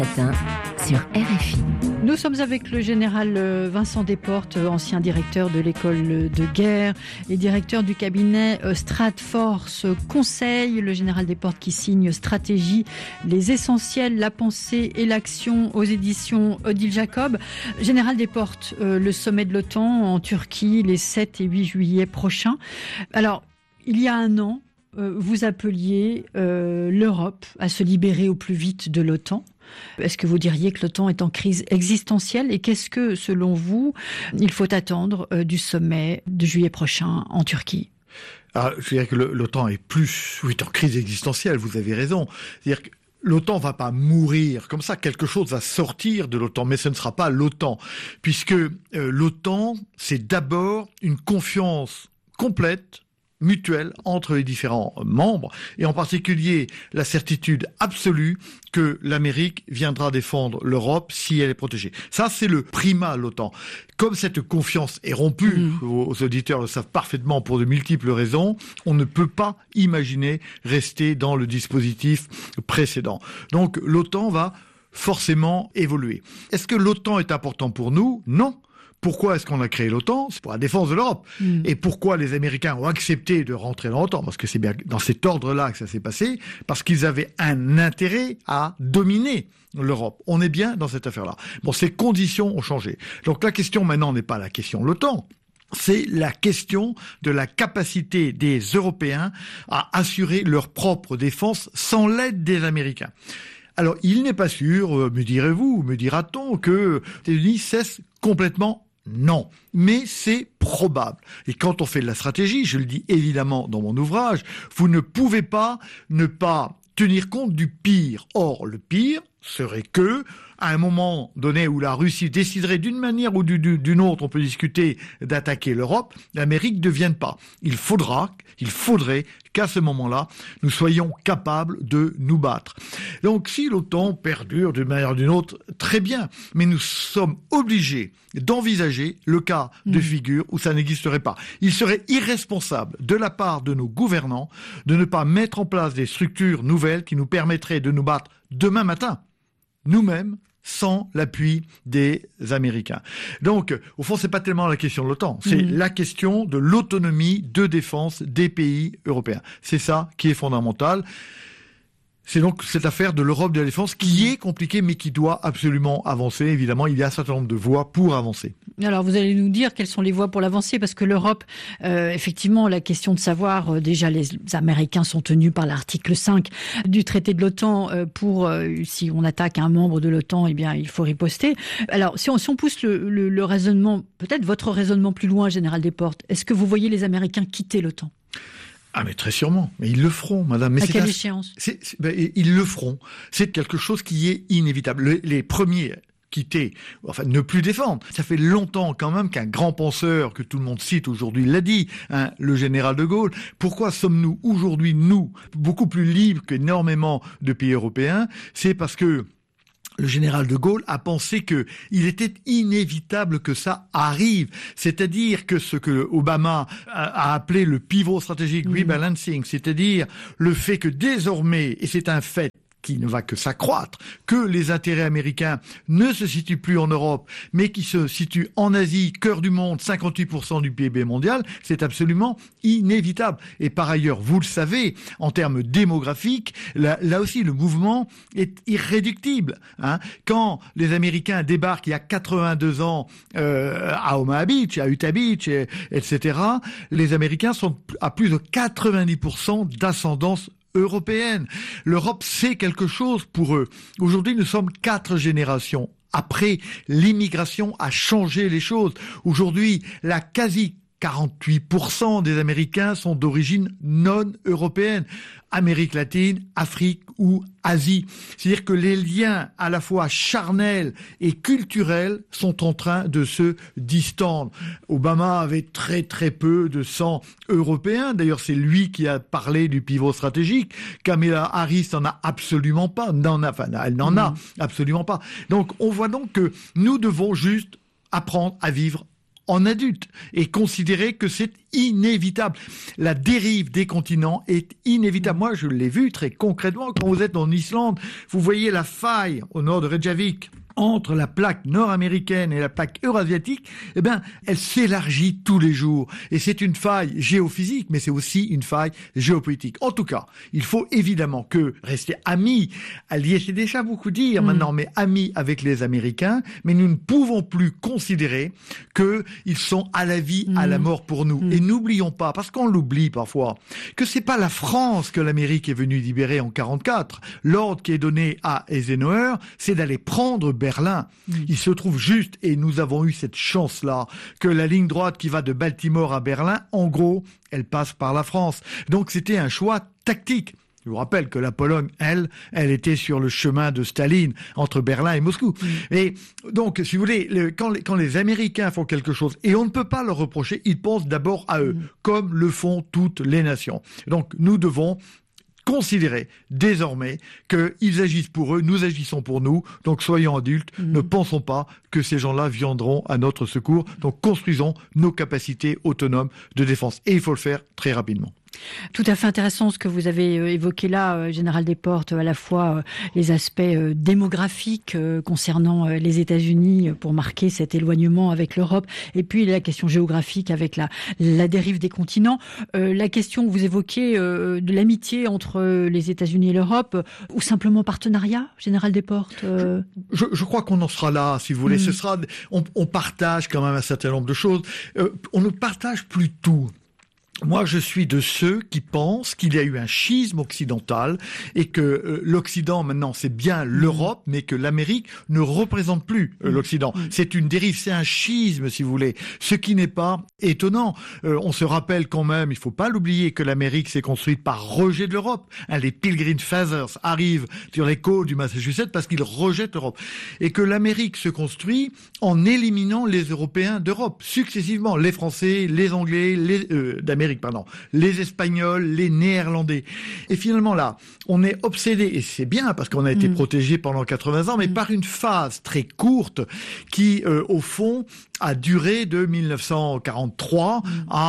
Matin sur RFI. Nous sommes avec le général Vincent Desportes, ancien directeur de l'école de guerre et directeur du cabinet Stratforce Conseil. Le général Desportes qui signe Stratégie, les essentiels, la pensée et l'action aux éditions Odile Jacob. Général Desportes, le sommet de l'OTAN en Turquie les 7 et 8 juillet prochains. Alors, il y a un an, vous appeliez l'Europe à se libérer au plus vite de l'OTAN. Est-ce que vous diriez que l'OTAN est en crise existentielle et qu'est-ce que, selon vous, il faut attendre du sommet de juillet prochain en Turquie ? Alors, je dirais que l'OTAN est en crise existentielle, vous avez raison. C'est-à-dire que l'OTAN va pas mourir comme ça, quelque chose va sortir de l'OTAN, mais ce ne sera pas l'OTAN, puisque l'OTAN, c'est d'abord une confiance complète, mutuelle entre les différents membres, et en particulier la certitude absolue que l'Amérique viendra défendre l'Europe si elle est protégée. Ça, c'est le primat de l'OTAN. Comme cette confiance est rompue, vos auditeurs le savent parfaitement pour de multiples raisons, on ne peut pas imaginer rester dans le dispositif précédent. Donc l'OTAN va forcément évoluer. Est-ce que l'OTAN est important pour nous ? Non. Pourquoi est-ce qu'on a créé l'OTAN ? C'est pour la défense de l'Europe. Et pourquoi les Américains ont accepté de rentrer dans l'OTAN ? Parce que c'est bien dans cet ordre-là que ça s'est passé, parce qu'ils avaient un intérêt à dominer l'Europe. On est bien dans cette affaire-là. Bon, ces conditions ont changé. Donc la question maintenant n'est pas la question de l'OTAN. C'est la question de la capacité des Européens à assurer leur propre défense sans l'aide des Américains. Alors, il n'est pas sûr, me direz-vous, me dira-t-on, que les États-Unis cessent complètement. Non, mais c'est probable. Et quand on fait de la stratégie, je le dis évidemment dans mon ouvrage, vous ne pouvez pas ne pas tenir compte du pire. Or, le pire serait que, à un moment donné où la Russie déciderait d'une manière ou d'une autre, on peut discuter d'attaquer l'Europe, l'Amérique ne devienne pas. Il faudrait qu'à ce moment-là, nous soyons capables de nous battre. Donc, si l'OTAN perdure d'une manière ou d'une autre, très bien. Mais nous sommes obligés d'envisager le cas de figure où ça n'existerait pas. Il serait irresponsable de la part de nos gouvernants de ne pas mettre en place des structures nouvelles qui nous permettraient de nous battre demain matin, nous-mêmes, sans l'appui des Américains. Donc, au fond, c'est pas tellement la question de l'OTAN, c'est la question de l'autonomie de défense des pays européens. C'est ça qui est fondamental. C'est donc cette affaire de l'Europe de la défense qui est compliquée, mais qui doit absolument avancer. Évidemment, il y a un certain nombre de voies pour avancer. Alors, vous allez nous dire quelles sont les voies pour l'avancer, parce que l'Europe, effectivement, la question de savoir, déjà, les Américains sont tenus par l'article 5 du traité de l'OTAN pour, si on attaque un membre de l'OTAN, eh bien, il faut riposter. Alors, si on pousse le raisonnement, peut-être votre raisonnement plus loin, Général Desportes, est-ce que vous voyez les Américains quitter l'OTAN ? Ah, mais très sûrement. Mais ils le feront, madame. Mais à quelle échéance ? Ils le feront. C'est quelque chose qui est inévitable. Les premiers quitter, enfin ne plus défendre. Ça fait longtemps quand même qu'un grand penseur que tout le monde cite aujourd'hui l'a dit, le général de Gaulle. Pourquoi sommes-nous aujourd'hui, nous, beaucoup plus libres qu'énormément de pays européens ? C'est parce que le général de Gaulle a pensé que il était inévitable que ça arrive. C'est-à-dire que ce que Obama a appelé le pivot stratégique rebalancing, c'est-à-dire le fait que désormais, et c'est un fait qui ne va que s'accroître, que les intérêts américains ne se situent plus en Europe, mais qui se situent en Asie, cœur du monde, 58% du PIB mondial, c'est absolument inévitable. Et par ailleurs, vous le savez, en termes démographiques, là aussi, le mouvement est irréductible. Quand les Américains débarquent il y a 82 ans à Omaha Beach, à Utah Beach, etc., les Américains sont à plus de 90% d'ascendance européenne. L'Europe, c'est quelque chose pour eux. Aujourd'hui, nous sommes 4 générations. Après, l'immigration a changé les choses. Aujourd'hui, la quasi 48% des Américains sont d'origine non européenne. Amérique latine, Afrique ou Asie. C'est-à-dire que les liens à la fois charnels et culturels sont en train de se distendre. Obama avait très très peu de sang européen. D'ailleurs, c'est lui qui a parlé du pivot stratégique. Kamala Harris n'en a absolument pas. Elle n'en a absolument pas. Donc, on voit donc que nous devons juste apprendre à vivre en adulte et considérer que c'est inévitable. La dérive des continents est inévitable. Moi, je l'ai vu très concrètement. Quand vous êtes en Islande, vous voyez la faille au nord de Reykjavik entre la plaque nord-américaine et la plaque eurasiatique, eh ben, elle s'élargit tous les jours. Et c'est une faille géophysique, mais c'est aussi une faille géopolitique. En tout cas, il faut évidemment que rester amis, alliés, c'est déjà beaucoup dire maintenant, mais amis avec les Américains, mais nous ne pouvons plus considérer qu'ils sont à la vie, à la mort pour nous. Et n'oublions pas, parce qu'on l'oublie parfois, que c'est pas la France que l'Amérique est venue libérer en 1944. L'ordre qui est donné à Eisenhower, c'est d'aller prendre Berlin. Il se trouve juste, et nous avons eu cette chance-là, que la ligne droite qui va de Baltimore à Berlin, en gros, elle passe par la France. Donc c'était un choix tactique. Je vous rappelle que la Pologne, elle était sur le chemin de Staline, entre Berlin et Moscou. Et donc, si vous voulez, quand les Américains font quelque chose, et on ne peut pas leur reprocher, ils pensent d'abord à eux, comme le font toutes les nations. Donc, nous devons considérer désormais qu'ils agissent pour eux, nous agissons pour nous, donc soyons adultes, ne pensons pas que ces gens-là viendront à notre secours, donc construisons nos capacités autonomes de défense. Et il faut le faire très rapidement. Tout à fait intéressant ce que vous avez évoqué là, Général Desportes, à la fois les aspects démographiques concernant les États-Unis pour marquer cet éloignement avec l'Europe, et puis la question géographique avec la dérive des continents. La question que vous évoquez de l'amitié entre les États-Unis et l'Europe, ou simplement partenariat, Général Desportes Je crois qu'on en sera là, si vous voulez. Ce sera, on partage quand même un certain nombre de choses. On ne partage plus tout. Moi, je suis de ceux qui pensent qu'il y a eu un schisme occidental et que l'Occident, maintenant, c'est bien l'Europe, mais que l'Amérique ne représente plus l'Occident. C'est une dérive, c'est un schisme, si vous voulez, ce qui n'est pas étonnant. On se rappelle quand même, il faut pas l'oublier, que l'Amérique s'est construite par rejet de l'Europe. Les Pilgrim Fathers arrivent sur les côtes du Massachusetts parce qu'ils rejettent l'Europe. Et que l'Amérique se construit en éliminant les Européens d'Europe, successivement. Les Français, les Anglais, les Espagnols, les Néerlandais. Et finalement là, on est obsédé, et c'est bien parce qu'on a été protégé pendant 80 ans, mais par une phase très courte qui, au fond, a duré de 1943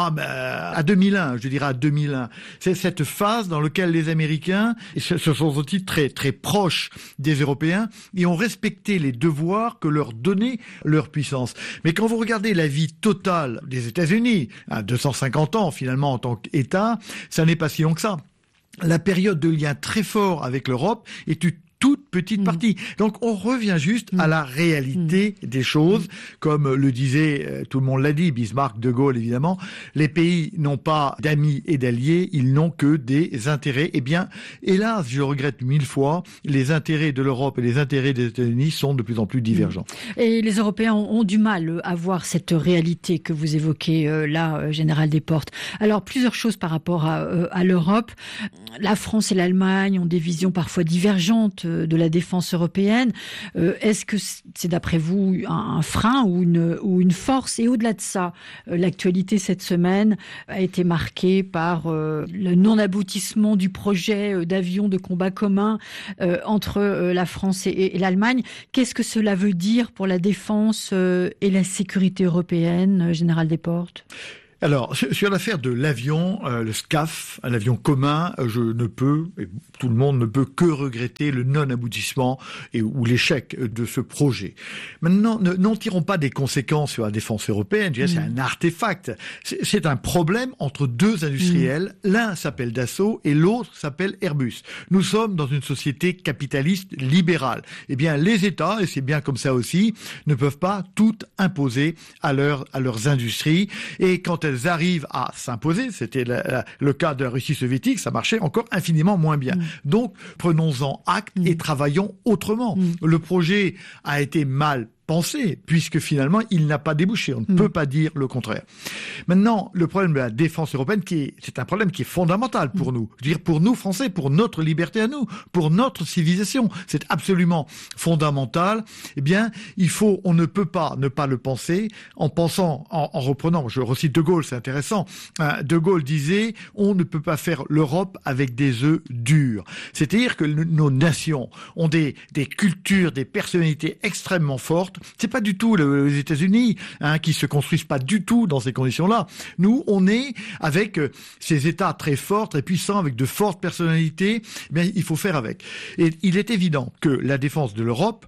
à 2001, je dirais à 2001. C'est cette phase dans laquelle les Américains se sont sentis très, très proches des Européens et ont respecté les devoirs que leur donnait leur puissance. Mais quand vous regardez la vie totale des États-Unis, 250 ans finalement en tant qu'État, ça n'est pas si long que ça. La période de lien très fort avec l'Europe est une toute petite partie. Donc on revient juste à la réalité des choses, comme le disait, tout le monde l'a dit, Bismarck, De Gaulle évidemment, les pays n'ont pas d'amis et d'alliés, ils n'ont que des intérêts. Eh bien, hélas, je regrette 1000 fois, les intérêts de l'Europe et les intérêts des États-Unis sont de plus en plus divergents. Et les Européens ont du mal à voir cette réalité que vous évoquez là, Général Desportes. Alors, plusieurs choses par rapport à l'Europe. La France et l'Allemagne ont des visions parfois divergentes de la défense européenne. Est-ce que c'est d'après vous un frein ou une force? Et au-delà de ça, l'actualité cette semaine a été marquée par le non-aboutissement du projet d'avion de combat commun entre la France et l'Allemagne. Qu'est-ce que cela veut dire pour la défense et la sécurité européenne, Général Desportes? Alors, sur l'affaire de l'avion, le SCAF, un avion commun, je ne peux, et tout le monde ne peut que regretter le non-aboutissement ou l'échec de ce projet. Maintenant, n'en tirons pas des conséquences sur la défense européenne. Je dirais, c'est un artefact. C'est un problème entre deux industriels. L'un s'appelle Dassault et l'autre s'appelle Airbus. Nous sommes dans une société capitaliste libérale. Eh bien, les États, et c'est bien comme ça aussi, ne peuvent pas tout imposer à leurs industries. Et quand elles arrivent à s'imposer, c'était le cas de la Russie soviétique, ça marchait encore infiniment moins bien. Donc, prenons-en acte et travaillons autrement. Le projet a été mal pensé, puisque finalement, il n'a pas débouché. On ne peut pas dire le contraire. Maintenant, le problème de la défense européenne, c'est un problème qui est fondamental pour nous. Je veux dire, pour nous, Français, pour notre liberté à nous, pour notre civilisation. C'est absolument fondamental. Eh bien, on ne peut pas ne pas le penser en reprenant, je recite De Gaulle, c'est intéressant. De Gaulle disait, on ne peut pas faire l'Europe avec des œufs durs. C'est-à-dire que nos nations ont des cultures, des personnalités extrêmement fortes, C'est pas du tout les États-Unis qui se construisent pas du tout dans ces conditions-là. Nous, on est avec ces États très forts, très puissants, avec de fortes personnalités. Mais il faut faire avec. Et il est évident que la défense de l'Europe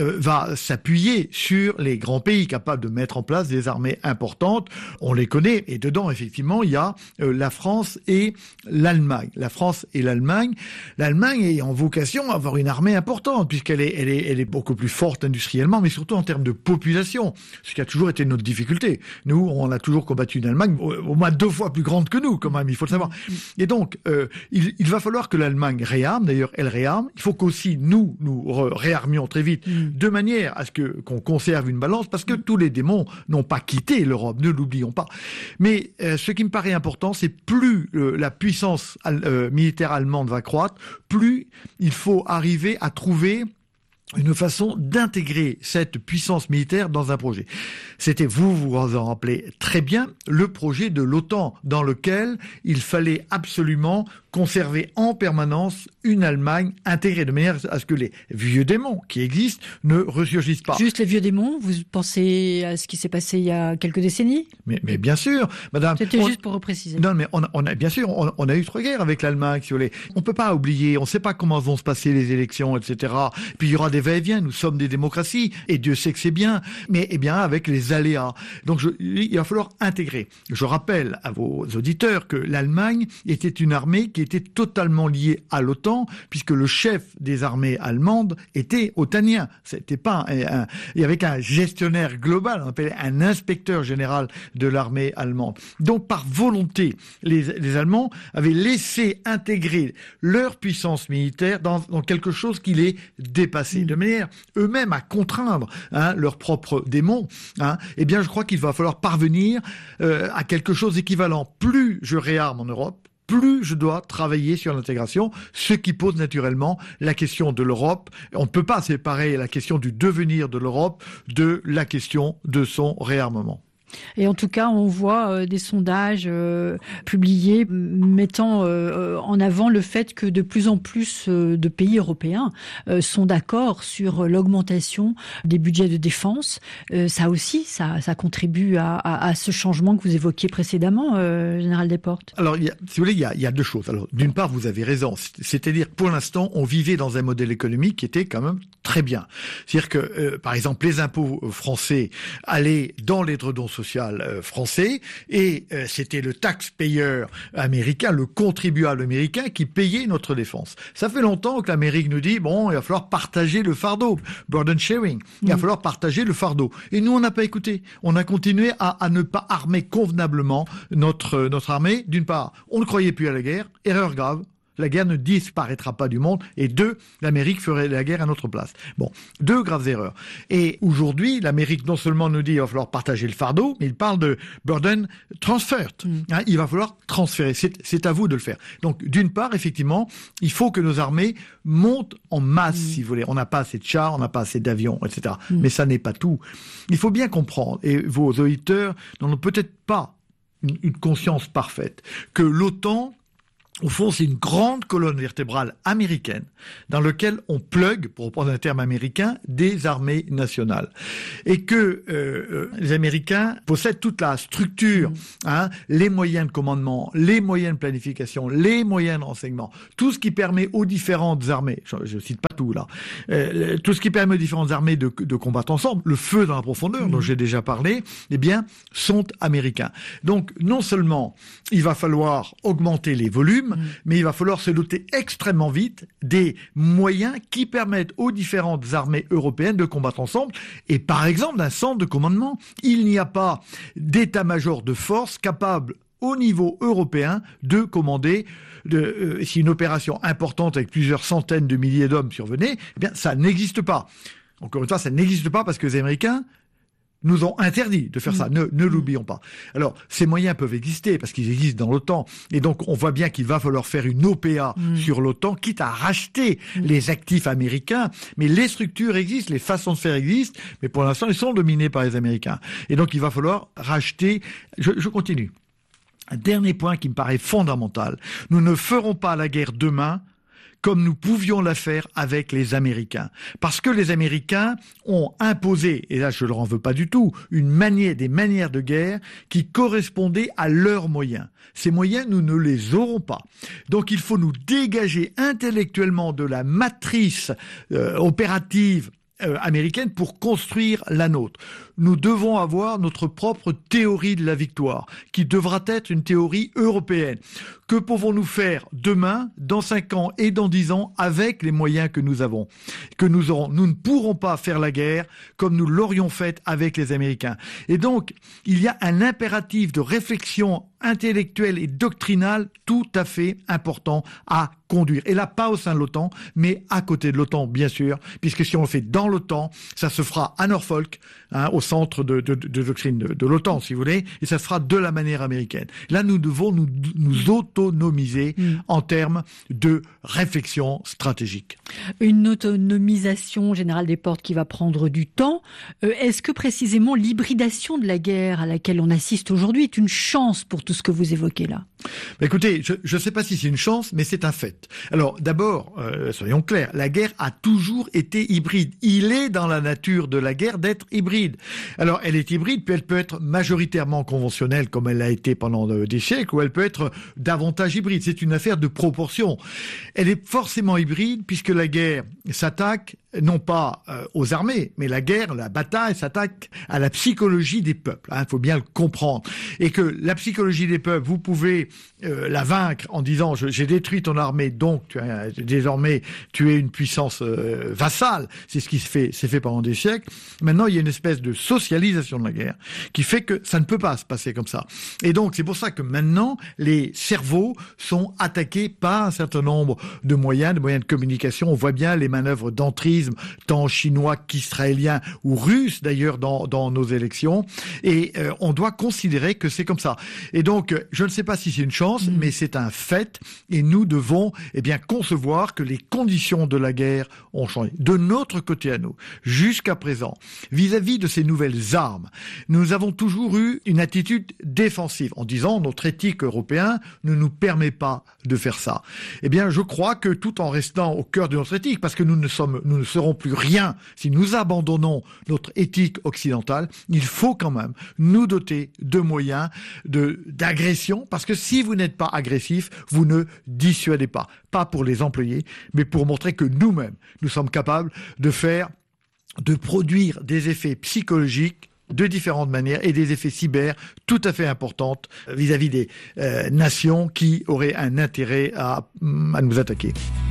va s'appuyer sur les grands pays capables de mettre en place des armées importantes. On les connaît. Et dedans, effectivement, il y a la France et l'Allemagne. La France et l'Allemagne. L'Allemagne est en vocation à avoir une armée importante, puisqu'elle est beaucoup plus forte industriellement, mais surtout en termes de population, ce qui a toujours été notre difficulté. Nous, on a toujours combattu une Allemagne au moins 2 fois plus grande que nous, quand même, il faut le savoir. Et donc, il va falloir que l'Allemagne réarme, d'ailleurs, elle réarme. Il faut qu'aussi nous réarmions très vite, de manière à ce qu'on conserve une balance, parce que tous les démons n'ont pas quitté l'Europe, ne l'oublions pas. Mais ce qui me paraît important, c'est plus la puissance militaire allemande va croître, plus il faut arriver à trouver une façon d'intégrer cette puissance militaire dans un projet. C'était, vous en rappelez très bien, le projet de l'OTAN, dans lequel il fallait absolument conserver en permanence une Allemagne intégrée, de manière à ce que les vieux démons qui existent ne ressurgissent pas. Juste les vieux démons, vous pensez à ce qui s'est passé il y a quelques décennies ? Mais bien sûr, madame. C'était juste pour repréciser. Non, mais on a bien sûr, on a eu 3 guerres avec l'Allemagne, si vous voulez. On peut pas oublier, on sait pas comment vont se passer les élections, etc. Puis il y aura des va-et-vient, nous sommes des démocraties, et Dieu sait que c'est bien, mais bien avec les aléas. Donc il va falloir intégrer. Je rappelle à vos auditeurs que l'Allemagne était une armée qui était totalement liée à l'OTAN, puisque le chef des armées allemandes était otanien. C'était pas il y avait un gestionnaire global, on appelait un inspecteur général de l'armée allemande. Donc par volonté, les Allemands avaient laissé intégrer leur puissance militaire dans quelque chose qui les dépassait, de manière eux-mêmes à contraindre leurs propres démons. Eh bien, je crois qu'il va falloir parvenir à quelque chose d'équivalent. Plus je réarme en Europe, plus je dois travailler sur l'intégration, ce qui pose naturellement la question de l'Europe. On ne peut pas séparer la question du devenir de l'Europe de la question de son réarmement. Et en tout cas, on voit des sondages publiés mettant en avant le fait que de plus en plus de pays européens sont d'accord sur l'augmentation des budgets de défense. Ça aussi, ça contribue à ce changement que vous évoquiez précédemment, Général Desportes. Alors, si vous voulez, il y a 2 choses. Alors, d'une part, vous avez raison. C'est-à-dire que pour l'instant, on vivait dans un modèle économique qui était quand même très bien. C'est-à-dire que, par exemple, les impôts français allaient dans l'édredon social français et c'était le taxpayer américain, le contribuable américain qui payait notre défense. Ça fait longtemps que l'Amérique nous dit, bon, il va falloir partager le fardeau, burden sharing, il va falloir partager le fardeau. Et nous, on n'a pas écouté. On a continué à ne pas armer convenablement notre armée. D'une part, on ne croyait plus à la guerre, erreur grave. La guerre ne disparaîtra pas du monde. Et 2, l'Amérique ferait la guerre à notre place. Bon, 2 graves erreurs. Et aujourd'hui, l'Amérique non seulement nous dit qu'il va falloir partager le fardeau, mais il parle de burden transfer. Il va falloir transférer. C'est à vous de le faire. Donc, d'une part, effectivement, il faut que nos armées montent en masse, si vous voulez. On n'a pas assez de chars, on n'a pas assez d'avions, etc. Mais ça n'est pas tout. Il faut bien comprendre, et vos auditeurs n'en ont peut-être pas une conscience parfaite, que l'OTAN, au fond, c'est une grande colonne vertébrale américaine dans laquelle on plug, pour reprendre un terme américain, des armées nationales. Et que les Américains possèdent toute la structure, les moyens de commandement, les moyens de planification, les moyens de renseignement, tout ce qui permet aux différentes armées, je cite pas tout là, tout ce qui permet aux différentes armées de combattre ensemble, le feu dans la profondeur dont j'ai déjà parlé, eh bien, sont américains. Donc, non seulement il va falloir augmenter les volumes, mais il va falloir se doter extrêmement vite des moyens qui permettent aux différentes armées européennes de combattre ensemble. Et par exemple, d'un centre de commandement, il n'y a pas d'état-major de force capable au niveau européen de commander si une opération importante avec plusieurs centaines de milliers d'hommes survenait, eh bien ça n'existe pas. Encore une fois, ça n'existe pas parce que les Américains nous ont interdit de faire ça, ne l'oublions pas. Alors, ces moyens peuvent exister, parce qu'ils existent dans l'OTAN, et donc on voit bien qu'il va falloir faire une OPA sur l'OTAN, quitte à racheter les actifs américains, mais les structures existent, les façons de faire existent, mais pour l'instant, elles sont dominées par les Américains. Et donc, il va falloir racheter... Je continue. Un dernier point qui me paraît fondamental. Nous ne ferons pas la guerre demain comme nous pouvions la faire avec les Américains. Parce que les Américains ont imposé, et là je leur en veux pas du tout, des manières de guerre qui correspondaient à leurs moyens. Ces moyens, nous ne les aurons pas. Donc il faut nous dégager intellectuellement de la matrice opérative américaine pour construire la nôtre. Nous devons avoir notre propre théorie de la victoire, qui devra être une théorie européenne. Que pouvons-nous faire demain, dans 5 ans et dans 10 ans avec les moyens que nous avons, que nous aurons? Nous ne pourrons pas faire la guerre comme nous l'aurions faite avec les Américains. Et donc, il y a un impératif de réflexion intellectuelle et doctrinale tout à fait important à conduire. Et là, pas au sein de l'OTAN, mais à côté de l'OTAN, bien sûr, puisque si on le fait dans l'OTAN, ça se fera à Norfolk, au centre de doctrine de l'OTAN, si vous voulez, et ça se fera de la manière américaine. Là, nous devons nous autonomiser en termes de réflexion stratégique. Une autonomisation générale des portes qui va prendre du temps. Est-ce que précisément l'hybridation de la guerre à laquelle on assiste aujourd'hui est une chance pour tout ce que vous évoquez là? Écoutez, je ne sais pas si c'est une chance, mais c'est un fait. Alors d'abord, soyons clairs, la guerre a toujours été hybride. Il est dans la nature de la guerre d'être hybride. Alors elle est hybride, puis elle peut être majoritairement conventionnelle comme elle l'a été pendant des siècles, ou elle peut être davantage hybride. C'est une affaire de proportion. Elle est forcément hybride puisque la guerre s'attaque non pas aux armées, mais la bataille s'attaque à la psychologie des peuples. Il faut bien le comprendre. Et que la psychologie des peuples, vous pouvez la vaincre en disant j'ai détruit ton armée, donc désormais tu es une puissance vassale. C'est ce qui s'est fait pendant des siècles. Maintenant, il y a une espèce de socialisation de la guerre qui fait que ça ne peut pas se passer comme ça. Et donc, c'est pour ça que maintenant, les cerveaux sont attaqués par un certain nombre de moyens de communication. On voit bien les manœuvres d'entrisme, tant chinois qu'israéliens ou russes d'ailleurs dans nos élections. Et on doit considérer que c'est comme ça. Et donc, je ne sais pas si c'est une chance, mais c'est un fait. Et nous devons concevoir que les conditions de la guerre ont changé. De notre côté à nous, jusqu'à présent, vis-à-vis de ces nouvelles armes, nous avons toujours eu une attitude défensive en disant notre éthique européenne ne nous permet pas de faire ça. Eh bien, je crois que tout en restant au cœur de notre éthique, parce que nous ne serons plus rien si nous abandonnons notre éthique occidentale, il faut quand même nous doter de moyens d'agression, parce que si vous n'êtes pas agressif, vous ne dissuadez pas. Pas pour les employés, mais pour montrer que nous-mêmes, nous sommes capables de produire des effets psychologiques de différentes manières et des effets cyber tout à fait importants vis-à-vis des nations qui auraient un intérêt à nous attaquer.